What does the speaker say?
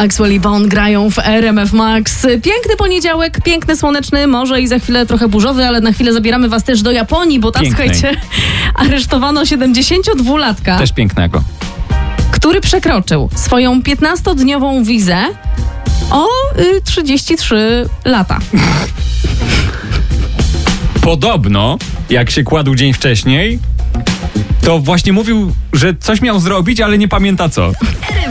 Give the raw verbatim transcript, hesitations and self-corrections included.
Axwell i Bon grają w R M F Max. Piękny poniedziałek, piękny, słoneczny, może i za chwilę trochę burzowy, ale na chwilę zabieramy was też do Japonii, bo tam, Pięknej. słuchajcie, aresztowano siedemdziesięciodwulatka, Też pięknego. który przekroczył swoją piętnastodniową wizę o y, trzydzieści trzy lata. Podobno, jak się kładł dzień wcześniej, to właśnie mówił, że coś miał zrobić, ale nie pamięta co.